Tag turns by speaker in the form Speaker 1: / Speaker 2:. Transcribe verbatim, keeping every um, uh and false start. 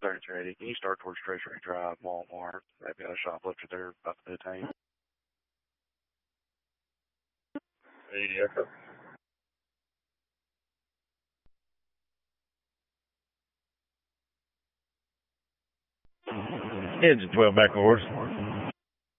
Speaker 1: thirty ready. Can you start towards Treasury Drive, Walmart? They've got a shoplifter there about to detain. Yeah.
Speaker 2: Engine twelve back orders.